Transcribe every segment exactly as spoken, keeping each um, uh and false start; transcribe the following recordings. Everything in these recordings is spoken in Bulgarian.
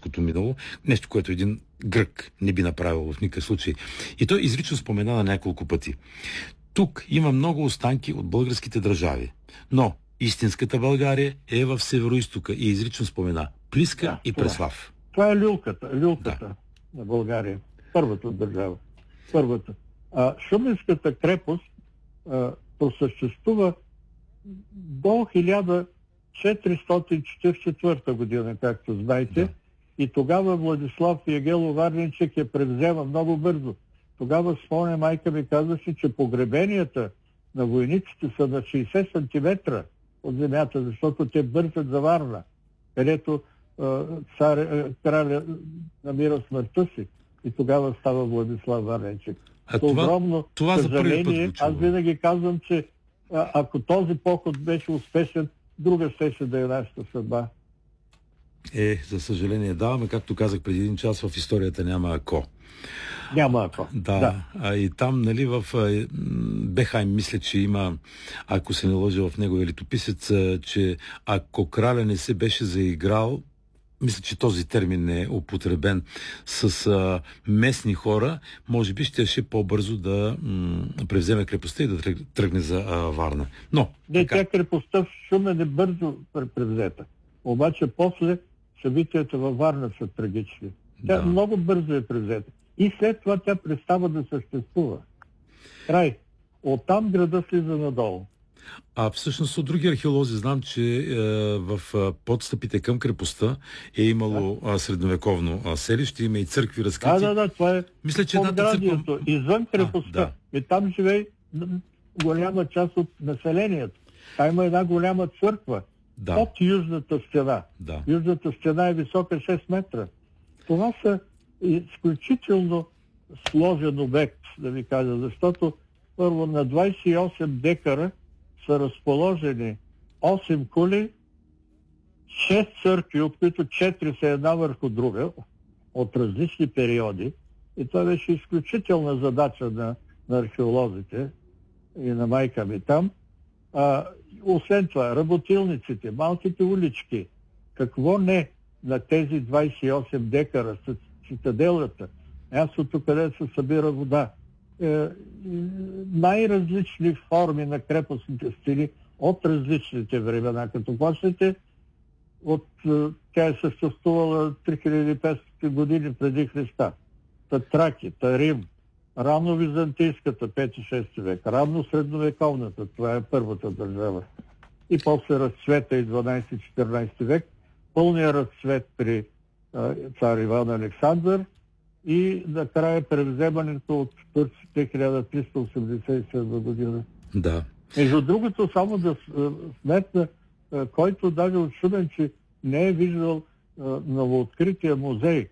близкото минало, нещо, което един грък не би направил в никакъв случай. И той изрично спомена на няколко пъти. Тук има много останки от българските държави, но истинската България е в Североизтока и изрично спомена Плиска да, и Преслав. Това е люлката, люлката да. на България. Първата държава. Първата. А, Шуменската крепост а, просъществува до хиляда четиристотин четиридесет и четвърта година, както знаете. Да. И тогава Владислав Ягелов Варненчек я превзема много бързо. Тогава, спомня, майка ми казваше, че погребенията на войниците са на шейсет сантиметра от земята, защото те бързат за Варна, където а, цар, а, краля намира смъртта си. И тогава става Владислав Варненчек. А това, огромно това за първи път го аз винаги казвам, че а, ако този поход беше успешен, друга щеше да е нашата съдба. Е, за съжаление, даваме, както казах преди един час, в историята няма ако. Няма ако. Да, да. А и там, нали, в Бехайм, мисля, че има, ако се не лъжа в неговия летописец, че ако краля не се беше заиграл, мисля, че този термин е употребен с а, местни хора, може би ще ще по-бързо да м- превземе крепостта и да тръгне за а, Варна. Но, не, тя крепостта в Шумен е бързо превзета. Обаче после събитията във Варна са трагични. Тя да. много бързо е превзета. И след това тя престава да съществува. Край. Оттам града слиза надолу. А всъщност от други археолози знам, че е, в подстъпите към крепостта е имало да. средновековно а, селище, има и църкви разкрити. Да, да, да, това е Мисля, че подградието, църква... извън крепостта. А, да. И там живее голяма част от населението. Там има една голяма църква да. под южната стена. Да. Южната стена е висока шест метра. Това са изключително сложен обект, да ви кажа, защото първо на двадесет и осем декара са разположени осем кули, шест църкви, от които четири са една върху друга, от различни периоди. И това беше изключителна задача на, на археолозите и на майка ми там. А, освен това, работилниците, малките улички, какво не на тези двадесет и осем декара, цитаделата, мястото, където се събира вода. Е, най-различни форми на крепостните стени от различните времена. Като почнете, от, тя е съществувала три хиляди и петстотин години преди Христа. Та Траки, та Рим, ранно византийската, пети-шести век, ранно средновековната, това е първата държава. И после разцвета и дванадесети-четиринадесети век, пълния разцвет при а, цар Иван Александър и накрая превземането от турците хиляда триста осемдесет и седма година. Да. Между другото, само да сметна, който даже от Шумен, че не е виждал новооткрития музей.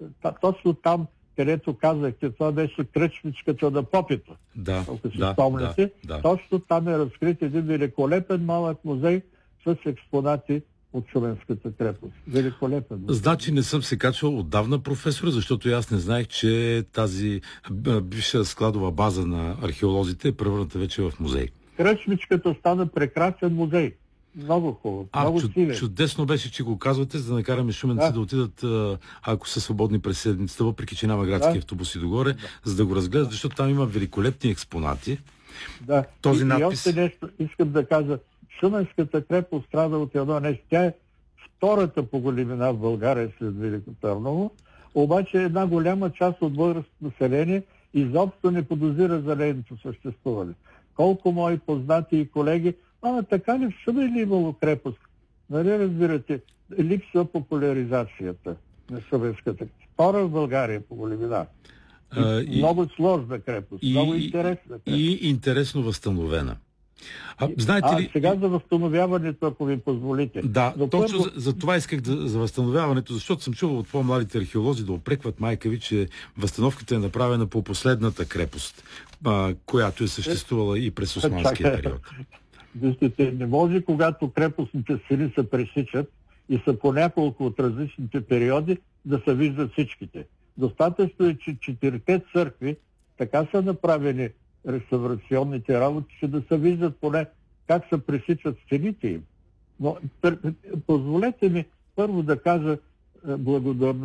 Точно там, където казахте, това беше кръчмичката на Попито. Да, ако си да, спомняте. Да, да. Точно там е разкрит един великолепен малък музей с експонати от Шуменската крепост. Великолепен. Значи не съм се качвал отдавна, професора, защото аз не знаех, че тази бивша складова база на археолозите е превърната вече в музей. Кръчмичката стана прекрасен музей. Много хубаво. А, много чуд, силен. Чудесно беше, че го казвате, за да накараме шуменци да, да отидат, ако са свободни през седмицата, въпреки че няма градски да. автобуси догоре, да. за да го разгледат, защото там има великолепни експонати. Да. Този и, надпис... и още нещо искам да кажа. Шуменската крепост страда от едно нещо. Тя е втората по големина в България след Велико Търново, обаче една голяма част от българското население изобщо не подозира за нейното съществуване. Колко мои познати и колеги, а така ли в Шумен ли имало крепост? Нали разбирате, липсва популяризацията на шуменската. Втора в България по големина. И, много сложна крепост, и, много интересна крепост. И интересно възстановена. А, знаете а ли... сега за възстановяването, ако ви позволите. Да, но точно първо... за, за това исках да, за възстановяването, защото съм чувал от по-младите археолози да опрекват майка ви, че възстановката е направена по последната крепост, а, която е съществувала и през османския период. Виждате, не може, когато крепостните стени се пресичат и са по няколко от различните периоди, да се виждат всичките. Достатъчно е, че четирите църкви така са направени реставрационните работи, че да се виждат поне как се пресичат стените им. Но позволете ми първо да кажа благодарност